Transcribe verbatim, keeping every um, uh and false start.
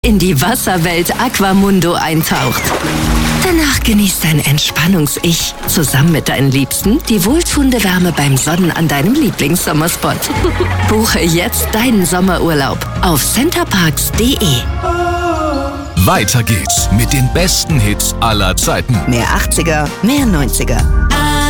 in die Wasserwelt Aquamundo eintaucht. Danach genießt dein Entspannungs-Ich zusammen mit deinen Liebsten die wohltuende Wärme beim Sonnen an deinem Lieblingssommerspot. Buche jetzt deinen Sommerurlaub auf centerparks punkt de. Weiter geht's mit den besten Hits aller Zeiten. Mehr achtziger, mehr neunziger.